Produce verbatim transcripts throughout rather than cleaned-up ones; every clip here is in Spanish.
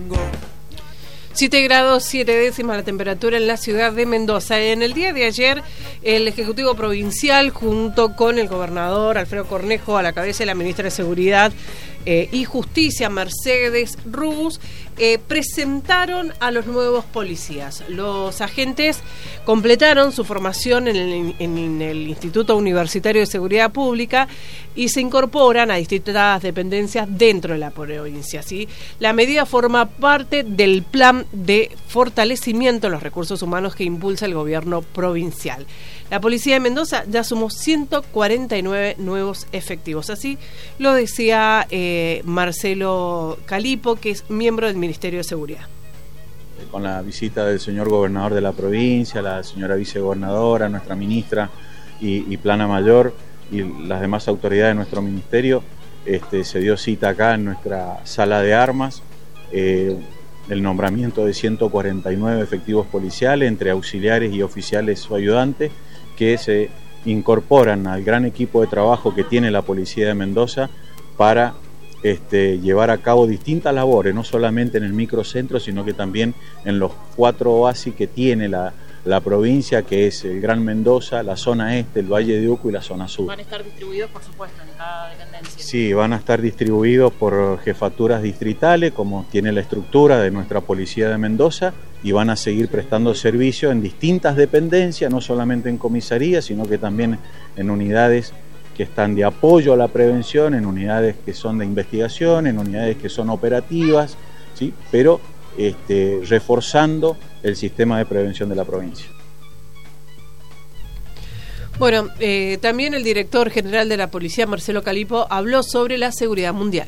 siete grados siete décimas la temperatura en la ciudad de Mendoza. En el día de ayer, el Ejecutivo Provincial, junto con el gobernador Alfredo Cornejo, a la cabeza de la ministra de Seguridad eh, y Justicia, Mercedes Rubus, eh, presentaron a los nuevos policías. Los agentes completaron su formación en el, en el Instituto Universitario de Seguridad Pública y se incorporan a distintas dependencias dentro de la provincia, ¿sí? La medida forma parte del plan de fortalecimiento de los recursos humanos que impulsa el gobierno provincial. La Policía de Mendoza ya sumó ciento cuarenta y nueve nuevos efectivos. Así lo decía eh, Marcelo Calipo, que es miembro del Ministerio de Seguridad. Con la visita del señor gobernador de la provincia, la señora vicegobernadora, nuestra ministra y, y plana mayor y las demás autoridades de nuestro ministerio, este, se dio cita acá en nuestra sala de armas, eh, el nombramiento de ciento cuarenta y nueve efectivos policiales entre auxiliares y oficiales o ayudantes que se incorporan al gran equipo de trabajo que tiene la Policía de Mendoza para este, llevar a cabo distintas labores, no solamente en el microcentro, sino que también en los cuatro oasis que tiene la, la provincia, que es el Gran Mendoza, la zona este, el Valle de Uco y la zona sur. Van a estar distribuidos, por supuesto, en cada dependencia. Sí, van a estar distribuidos por jefaturas distritales, como tiene la estructura de nuestra Policía de Mendoza, y van a seguir prestando servicio en distintas dependencias, no solamente en comisaría, sino que también en unidades que están de apoyo a la prevención, en unidades que son de investigación, en unidades que son operativas, ¿sí? Pero este, reforzando el sistema de prevención de la provincia. Bueno, eh, también el director general de la Policía, Marcelo Calipo, habló sobre la seguridad mundial.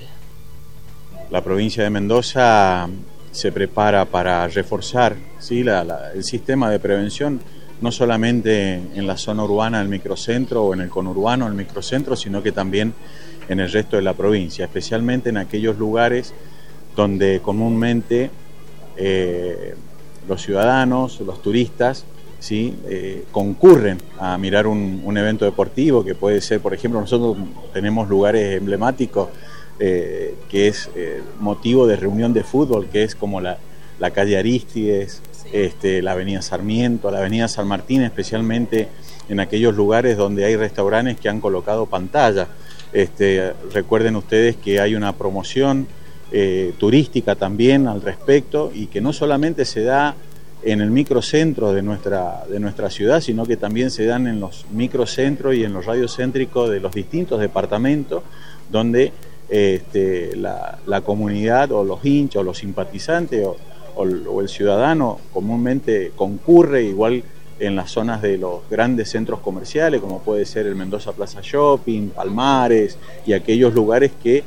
La provincia de Mendoza se prepara para reforzar, ¿sí? la, la, el sistema de prevención, no solamente en la zona urbana del microcentro o en el conurbano del microcentro, sino que también en el resto de la provincia, especialmente en aquellos lugares donde comúnmente eh, los ciudadanos, los turistas, ¿sí? eh, concurren a mirar un, un evento deportivo, que puede ser, por ejemplo, nosotros tenemos lugares emblemáticos eh, que es eh, motivo de reunión de fútbol, que es como la, la calle Aristides, sí. este, la avenida Sarmiento, la avenida San Martín, especialmente en aquellos lugares donde hay restaurantes que han colocado pantallas. Este, recuerden ustedes que hay una promoción eh, turística también al respecto, y que no solamente se da en el microcentro de nuestra, de nuestra ciudad, sino que también se dan en los microcentros y en los radiocéntricos de los distintos departamentos, donde este, la, la comunidad o los hinchas o los simpatizantes o, o, o el ciudadano comúnmente concurre, igual en las zonas de los grandes centros comerciales, como puede ser el Mendoza Plaza Shopping, Palmares y aquellos lugares que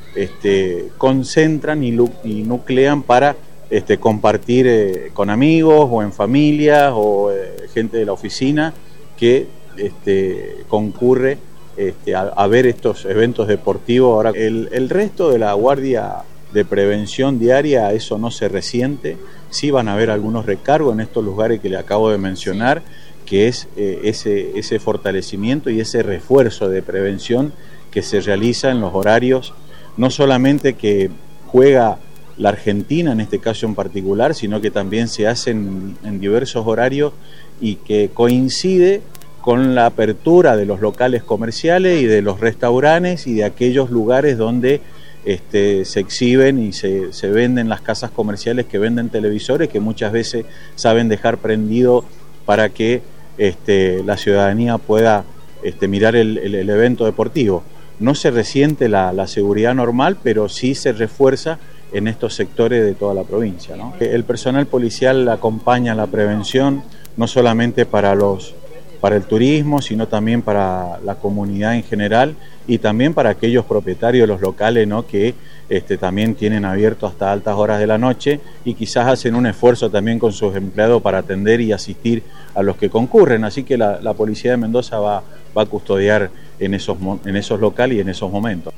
este, concentran y, y nuclean para Este, compartir eh, con amigos o en familia o eh, gente de la oficina que este, concurre este, a, a ver estos eventos deportivos. Ahora, el, el resto de la guardia de prevención diaria, eso no se resiente. Sí van a haber algunos recargos en estos lugares que le acabo de mencionar, que es eh, ese, ese fortalecimiento y ese refuerzo de prevención que se realiza en los horarios, no solamente que juega la Argentina en este caso en particular, sino que también se hace en, en diversos horarios y que coincide con la apertura de los locales comerciales y de los restaurantes y de aquellos lugares donde este, se exhiben y se, se venden las casas comerciales que venden televisores, que muchas veces saben dejar prendido para que este, la ciudadanía pueda este, mirar el, el, el evento deportivo. No se resiente la, la seguridad normal, pero sí se refuerza en estos sectores de toda la provincia, ¿no? El personal policial acompaña la prevención, no solamente para, los, para el turismo, sino también para la comunidad en general y también para aquellos propietarios de los locales, ¿no? que este, también tienen abierto hasta altas horas de la noche y quizás hacen un esfuerzo también con sus empleados para atender y asistir a los que concurren. Así que la, la Policía de Mendoza va, va a custodiar en esos, en esos locales y en esos momentos.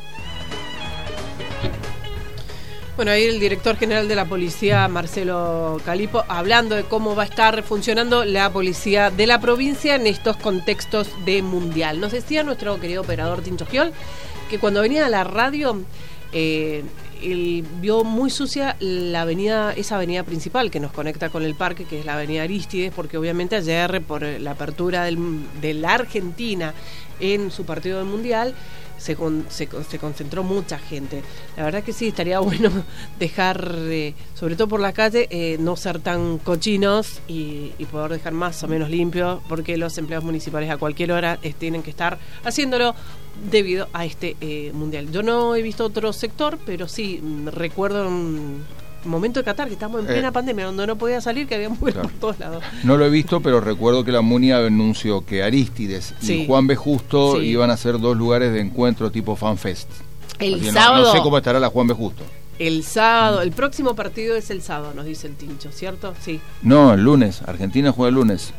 Bueno, ahí el director general de la policía, Marcelo Calipo, hablando de cómo va a estar funcionando la policía de la provincia en estos contextos de mundial. Nos decía nuestro querido operador Tincho Giol que cuando venía a la radio, eh, él vio muy sucia la avenida, esa avenida principal que nos conecta con el parque, que es la avenida Arístides, porque obviamente ayer, por la apertura del, de la Argentina en su partido del Mundial, se, con, se, se concentró mucha gente. La verdad que sí, estaría bueno dejar, eh, sobre todo por la calle, eh, no ser tan cochinos y, y poder dejar más o menos limpio, porque los empleados municipales a cualquier hora eh, tienen que estar haciéndolo debido a este eh, Mundial. Yo no he visto otro sector, pero sí recuerdo un momento de Qatar, que estamos en plena eh, pandemia, donde no podía salir, que había muertos claro. por todos lados. No lo he visto, pero recuerdo que la MUNI anunció que Arístides sí. y Juan B. Justo sí. iban a ser dos lugares de encuentro tipo FanFest. El no, sábado... No sé cómo estará la Juan B. Justo. El sábado, el próximo partido es el sábado, nos dice el Tincho, ¿cierto? Sí. No, el lunes. Argentina juega el lunes.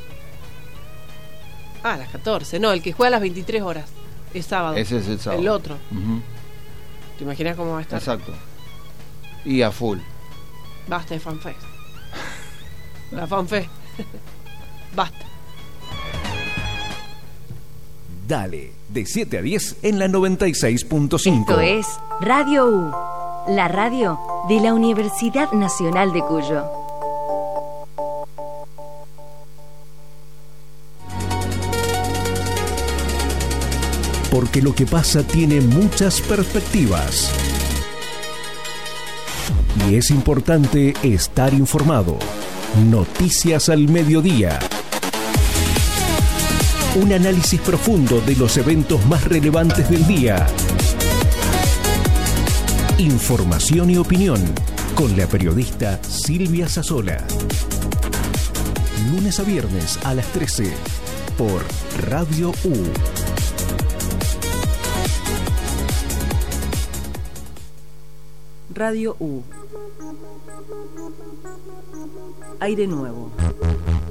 Ah, a las catorce. No, el que juega a las veintitrés horas. Es sábado. Ese es el sábado. El otro. Uh-huh. ¿Te imaginas cómo va a estar? Exacto. Y a full. Basta de FanFest. La FanFest. Basta. Dale, de siete a diez en la noventa y seis punto cinco. Esto es Radio U, la radio de la Universidad Nacional de Cuyo. Porque lo que pasa tiene muchas perspectivas. Y es importante estar informado. Noticias al mediodía. Un análisis profundo de los eventos más relevantes del día. Información y opinión con la periodista Silvia Sassola. Lunes a viernes a las trece por Radio U. Radio U. Aire nuevo.